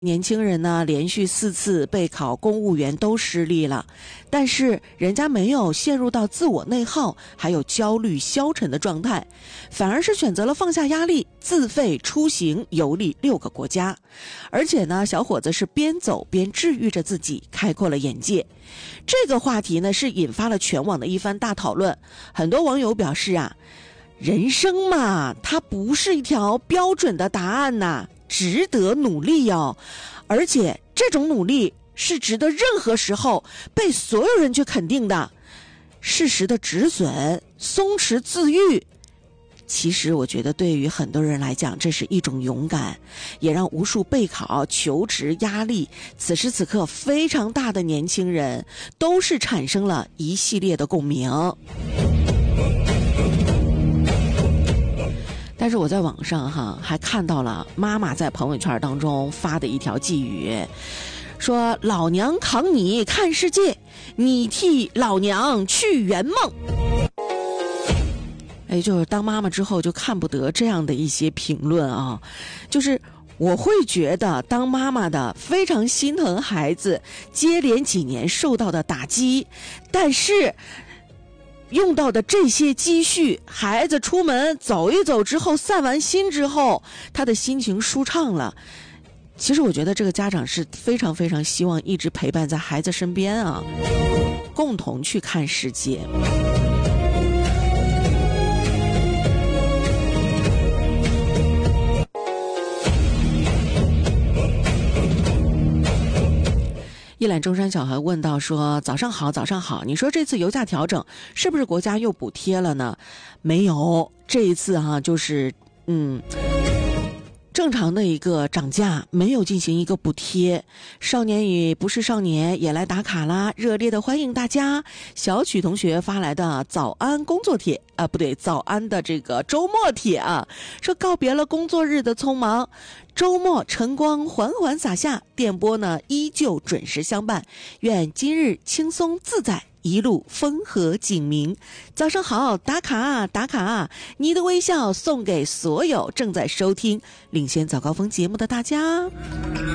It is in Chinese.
年轻人呢，连续4次备考公务员都失利了，但是人家没有陷入到自我内耗还有焦虑消沉的状态，反而是选择了放下压力，自费出行游历6个国家。而且呢，小伙子是边走边治愈着自己，开阔了眼界。这个话题呢，是引发了全网的一番大讨论。很多网友表示啊，人生嘛，它不是一条标准的答案呐，值得努力哟，而且这种努力是值得任何时候被所有人去肯定的。适时的止损，松弛自愈，其实我觉得对于很多人来讲，这是一种勇敢，也让无数备考、求职压力此时此刻非常大的年轻人都是产生了一系列的共鸣。但是我在网上还看到了妈妈在朋友圈当中发的一条寄语，说老娘扛你看世界，你替老娘去圆梦。就是当妈妈之后就看不得这样的一些评论啊，就是我会觉得当妈妈的非常心疼孩子接连几年受到的打击，但是用到的这些积蓄，孩子出门走一走之后，散完心之后，他的心情舒畅了。其实我觉得这个家长是非常非常希望一直陪伴在孩子身边啊，共同去看世界。一览中山小孩问到说，早上好，早上好，你说这次油价调整是不是国家又补贴了呢？没有，这一次就是正常的一个涨价，没有进行一个补贴。少年与不是少年也来打卡啦，热烈的欢迎大家。小曲同学发来的早安工作帖早安的这个周末帖啊，说告别了工作日的匆忙，周末晨光缓缓洒下，电波呢依旧准时相伴，愿今日轻松自在，一路风和景明。早上好，打卡啊打卡啊，你的微笑送给所有正在收听领先早高峰节目的大家。